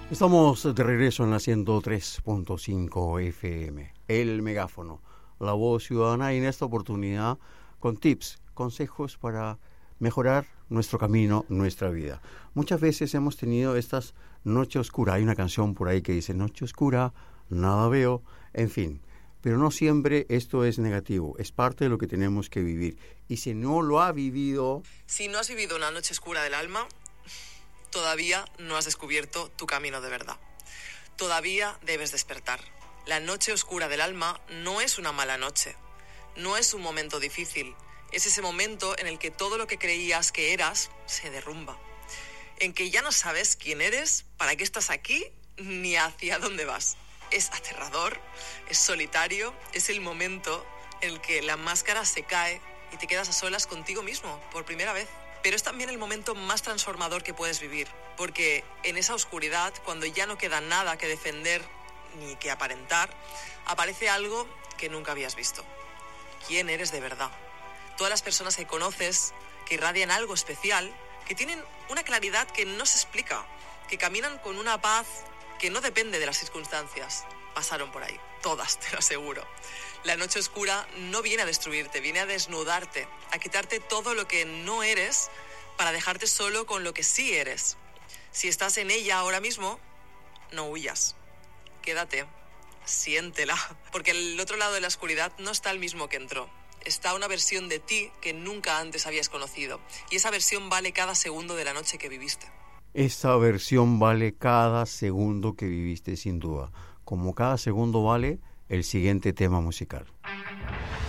Estamos de regreso en la 103.5 FM, El Megáfono, la voz ciudadana, y en esta oportunidad con tips, consejos para mejorar nuestro camino, nuestra vida. Muchas veces hemos tenido estas noches oscuras. Hay una canción por ahí que dice, noche oscura, nada veo, en fin. Pero no siempre esto es negativo, es parte de lo que tenemos que vivir. Y si no lo ha vivido... Si no has vivido una noche oscura del alma, todavía no has descubierto tu camino de verdad. Todavía debes despertar. La noche oscura del alma no es una mala noche, no es un momento difícil. Es ese momento en el que todo lo que creías que eras se derrumba. En que ya no sabes quién eres, para qué estás aquí, ni hacia dónde vas. Es aterrador, es solitario, es el momento en el que la máscara se cae y te quedas a solas contigo mismo, por primera vez. Pero es también el momento más transformador que puedes vivir, porque en esa oscuridad, cuando ya no queda nada que defender ni que aparentar, aparece algo que nunca habías visto. ¿Quién eres de verdad? Todas las personas que conoces, que irradian algo especial, que tienen una claridad que no se explica, que caminan con una paz que no depende de las circunstancias, pasaron por ahí, todas, te lo aseguro. La noche oscura no viene a destruirte, viene a desnudarte, a quitarte todo lo que no eres para dejarte solo con lo que sí eres. Si estás en ella ahora mismo, no huyas, quédate, siéntela, porque al otro lado de la oscuridad no está el mismo que entró. Está una versión de ti que nunca antes habías conocido, y esa versión vale cada segundo de la noche que viviste. Esta versión vale cada segundo que viviste, sin duda, como cada segundo vale el siguiente tema musical.